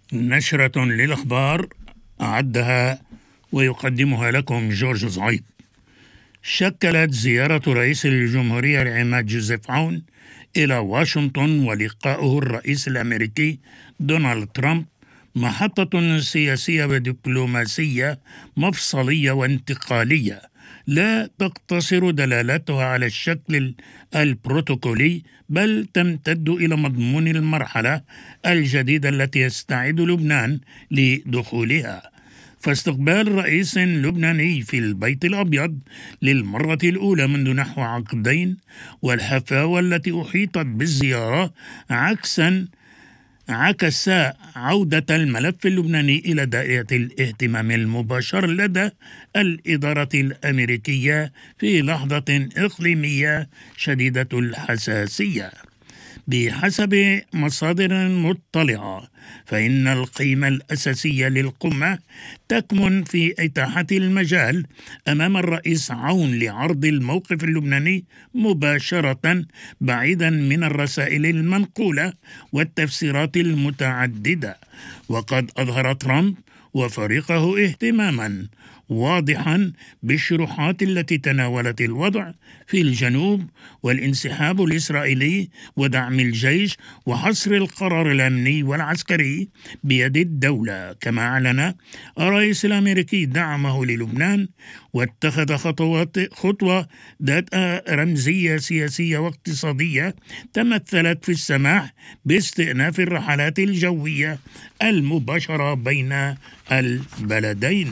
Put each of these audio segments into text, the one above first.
نشرة للأخبار أعدها ويقدمها لكم جورج زعيب. شكلت زيارة رئيس الجمهورية العماد جوزيف عون إلى واشنطن ولقاؤه الرئيس الأمريكي دونالد ترامب محطة سياسية ودبلوماسية مفصلية وانتقالية لا تقتصر دلالتها على الشكل البروتوكولي، بل تمتد إلى مضمون المرحلة الجديدة التي يستعد لبنان لدخولها. فاستقبال رئيس لبناني في البيت الأبيض للمرة الأولى منذ نحو عقدين، والحفاوة التي أحيطت بالزيارة عكس عودة الملف اللبناني إلى دائرة الاهتمام المباشر لدى الإدارة الأمريكية في لحظة إقليمية شديدة الحساسية. بحسب مصادر مطلعة، فإن القيمة الأساسية للقمة تكمن في إتاحة المجال أمام الرئيس عون لعرض الموقف اللبناني مباشرة، بعيدا من الرسائل المنقولة والتفسيرات المتعددة. وقد أظهر ترامب وفريقه اهتماما واضحا بالشروحات التي تناولت الوضع في الجنوب والانسحاب الإسرائيلي ودعم الجيش وحصر القرار الأمني والعسكري بيد الدولة. كما أعلن الرئيس الأمريكي دعمه للبنان واتخذ خطوة ذات رمزية سياسية واقتصادية تمثلت في السماح باستئناف الرحلات الجوية المباشرة بين البلدين.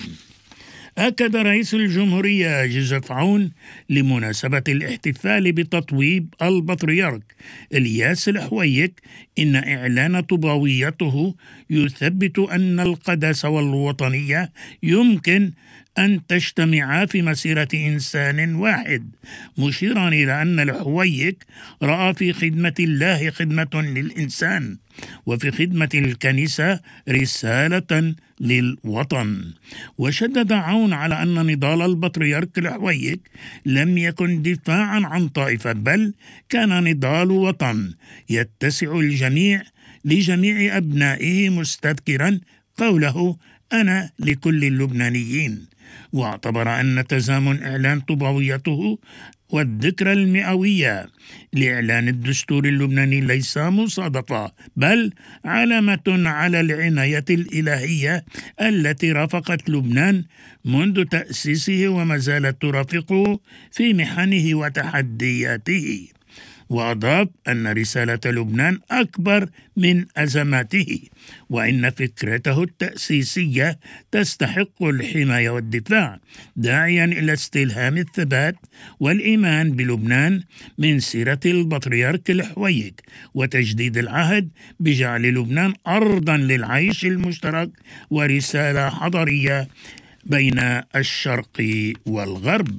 أكد رئيس الجمهورية جوزيف عون لمناسبة الاحتفال بتطويب البطريرك إلياس الحويك إن إعلان طوباويته يثبت أن القداسة والوطنية يمكن أن تجتمعا في مسيرة إنسان واحد، مشيرا إلى أن الحويك رأى في خدمة الله خدمة للإنسان، وفي خدمة الكنيسة رسالة للوطن. وشدد عون على أن نضال البطريرك الحويك لم يكن دفاعا عن طائفة، بل كان نضال وطن يتسع الجميع لجميع أبنائه، مستذكرا قوله أنا لكل اللبنانيين. واعتبر أن تزامن إعلان طوباويته والذكرى المئوية لإعلان الدستور اللبناني ليس مصادفة، بل علامة على العناية الإلهية التي رافقت لبنان منذ تأسيسه وما زالت ترافقه في محنه وتحدياته. وأضاف أن رسالة لبنان أكبر من أزماته، وإن فكرته التأسيسية تستحق الحماية والدفاع، داعيا إلى استلهام الثبات والإيمان بلبنان من سيرة البطريرك الحويك، وتجديد العهد بجعل لبنان أرضا للعيش المشترك ورسالة حضارية بين الشرق والغرب.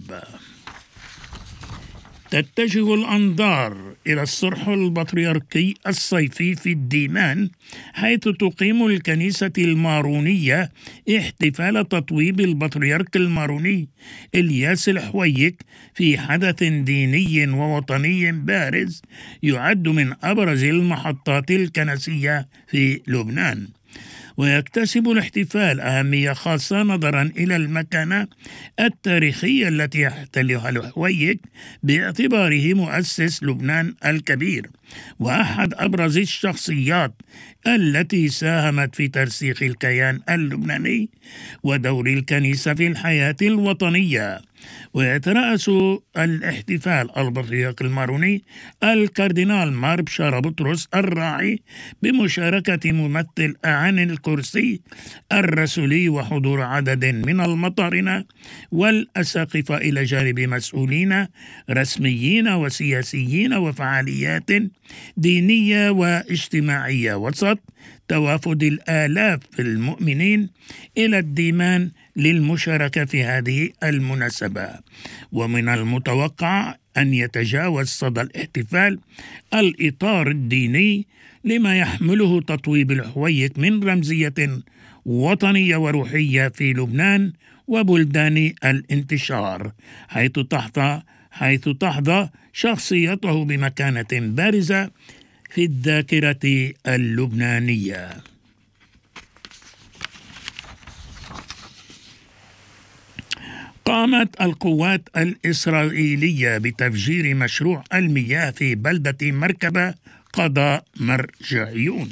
تتجه الأنظار إلى الصرح البطريركي الصيفي في الديمان، حيث تقيم الكنيسة المارونية احتفال تطويب البطريرك الماروني إلياس الحويك في حدث ديني ووطني بارز يعد من أبرز المحطات الكنسية في لبنان. ويكتسب الاحتفال أهمية خاصة نظرا إلى المكانة التاريخية التي يحتلها الحويك باعتباره مؤسس لبنان الكبير وأحد أبرز الشخصيات التي ساهمت في ترسيخ الكيان اللبناني ودور الكنيسة في الحياة الوطنية. ويترأس الاحتفال البطريرك الماروني الكاردينال مار بشارة بطرس الراعي بمشاركة ممثل أعان الكرسي الرسولي وحضور عدد من المطارنة والأساقفة، إلى جانب مسؤولين رسميين وسياسيين وفعاليات دينية واجتماعية، وسط توافد الآلاف المؤمنين إلى الديمان للمشاركة في هذه المناسبة. ومن المتوقع أن يتجاوز صدى الاحتفال الإطار الديني لما يحمله تطويب الحويك من رمزية وطنية وروحية في لبنان وبلدان الانتشار، حيث تحظى شخصيته بمكانة بارزة في الذاكرة اللبنانية. قامت القوات الإسرائيلية بتفجير مشروع المياه في بلدة مركبة قضاء مرجعيون.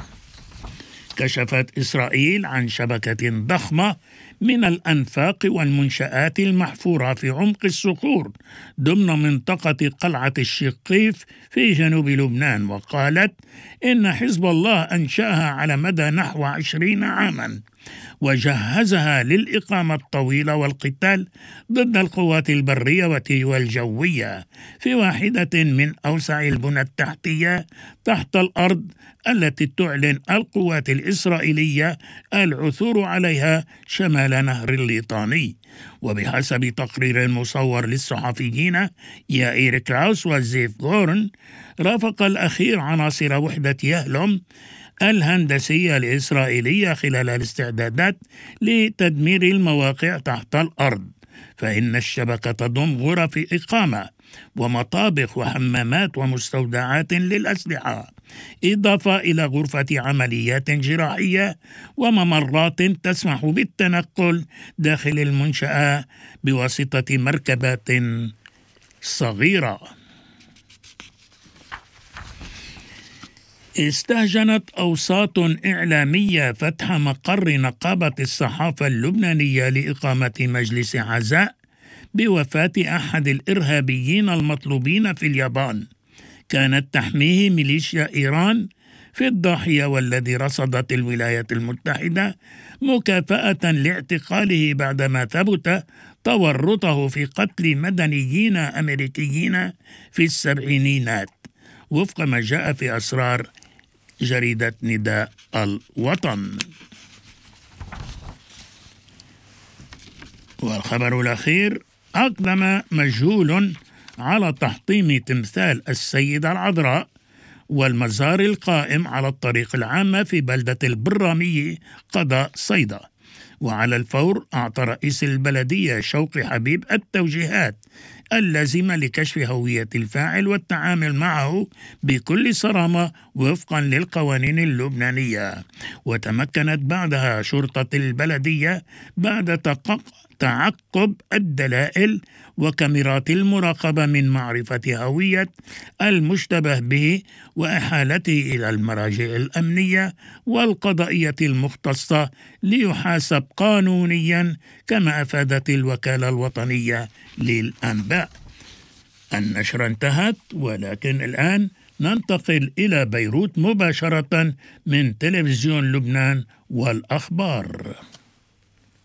كشفت إسرائيل عن شبكة ضخمة من الأنفاق والمنشآت المحفورة في عمق الصخور ضمن منطقة قلعة الشقيف في جنوب لبنان، وقالت إن حزب الله أنشأها على مدى نحو 20 عاما وجهزها للإقامة الطويلة والقتال ضد القوات البرية والجوية في واحدة من أوسع البنى التحتية تحت الأرض التي تعلن القوات الإسرائيلية العثور عليها شمال نهر الليطاني. وبحسب تقرير مصور للصحفيين يائير كراوس وزيف غورن، رافق الأخير عناصر وحدة يهلم الهندسية الإسرائيلية خلال الاستعدادات لتدمير المواقع تحت الأرض، فإن الشبكة تضم غرف إقامة ومطابخ وحمامات ومستودعات للأسلحة، إضافة إلى غرفة عمليات جراحية وممرات تسمح بالتنقل داخل المنشأة بواسطة مركبات صغيرة. استهجنت أوساط إعلامية فتح مقر نقابة الصحافة اللبنانية لإقامة مجلس عزاء بوفاة أحد الإرهابيين المطلوبين في اليابان كانت تحميه ميليشيا إيران في الضاحية، والذي رصدت الولايات المتحدة مكافأة لاعتقاله بعدما ثبت تورطه في قتل مدنيين أمريكيين في السبعينيات، وفق ما جاء في أسرار جريدة نداء الوطن. والخبر الأخير: أقدم مجهول على تحطيم تمثال السيدة العذراء والمزار القائم على الطريق العامة في بلدة البرامية قضاء صيدا. وعلى الفور أعطى رئيس البلدية شوقي حبيب التوجيهات اللازمة لكشف هوية الفاعل والتعامل معه بكل صرامة وفقا للقوانين اللبنانية. وتمكنت بعدها شرطة البلدية بعد تعقب الدلائل وكاميرات المراقبة من معرفة هوية المشتبه به وإحالته إلى المراجع الأمنية والقضائية المختصة ليحاسب قانونيا، كما أفادت الوكالة الوطنية للأنباء. النشرة انتهت، ولكن الآن ننتقل إلى بيروت مباشرة من تلفزيون لبنان والأخبار.